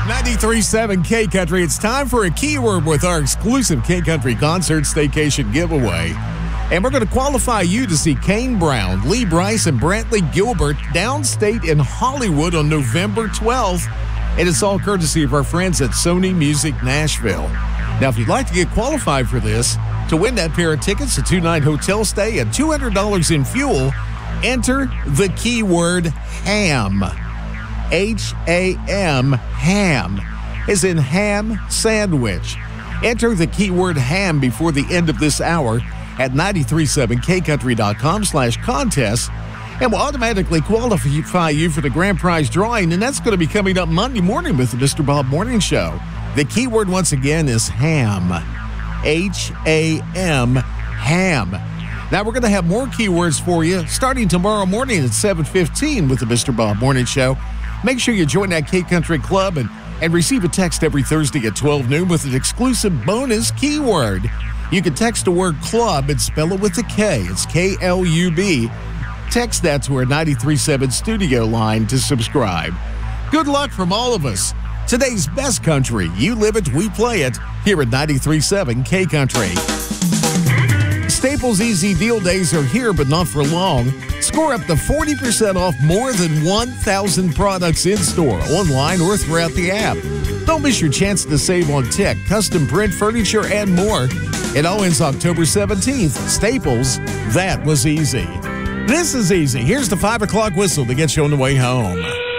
93.7 K Country. It's time for a keyword with our exclusive K Country Concert Staycation giveaway. And we're going to qualify you to see Kane Brown, Lee Brice, and Brantley Gilbert downstate in Hollywood on November 12th. And it's all courtesy of our friends at Sony Music Nashville. Now, if you'd like to get qualified for this, to win that pair of tickets, a 2-night hotel stay, and $200 in fuel, enter the keyword HAM. H-A-M, ham, as in ham sandwich. Enter the keyword ham before the end of this hour at 937kcountry.com/contest, and we'll automatically qualify you for the grand prize drawing, and that's going to be coming up Monday morning with the Mr. Bob Morning Show. The keyword once again is ham. H-A-M, ham. Now, we're going to have more keywords for you starting tomorrow morning at 7:15 with the Mr. Bob Morning Show. Make sure you join that K Country Club and receive a text every Thursday at 12 noon with an exclusive bonus keyword. You can text the word club and spell it with a K. It's K-L-U-B. Text that to our 93.7 studio line to subscribe. Good luck from all of us. Today's best country. You live it, we play it here at 93.7 K Country. Staples Easy Deal Days are here, but not for long. Score up to 40% off more than 1,000 products in-store, online, or throughout the app. Don't miss your chance to save on tech, custom print, furniture, and more. It all ends October 17th. Staples, that was easy. This is easy. Here's the 5 o'clock whistle to get you on the way home.